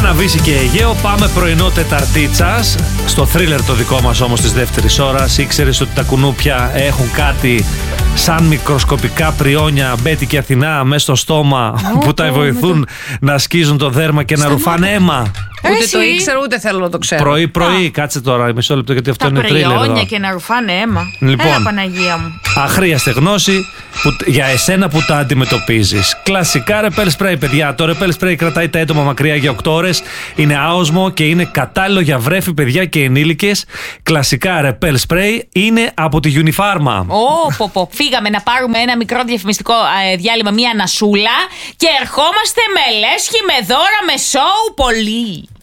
Βύση και Αιγαίο, πάμε πρωινό Τεταρτίτσας. Στο θρίλερ το δικό μας όμως της δεύτερης ώρας. Ήξερες ότι τα κουνούπια έχουν κάτι σαν μικροσκοπικά πριόνια, Μπέτη και Αθηνά, μέσα στο στόμα που τα βοηθούν να σκίζουν το δέρμα και να ρουφάνε αίμα. Ούτε το ήξερα, ούτε θέλω να το ξέρω. Πρωί, κάτσε τώρα μισό λεπτό γιατί αυτό είναι θρίλερ. Τα πριόνια και να ρουφάνε αίμα. Λοιπόν, έλα Παναγία μου. Αχρίαστη γνώση για εσένα που τα αντιμετωπίζεις. Κλασικά ρεπέλ σπρέι, παιδιά. Το ρεπέλ σπρέι κρατάει τα έντομα μακριά για 8 ώρες. Είναι άοσμο και είναι κατάλληλο για βρέφη, παιδιά και ενήλικες. Κλασικά ρεπέλ σπρέι είναι από τη Unifarma. Φύγαμε να πάρουμε ένα μικρό διαφημιστικό διάλειμμα, μία ανασούλα και ερχόμαστε με λέσχη, με δώρα, με σοου, πολύ.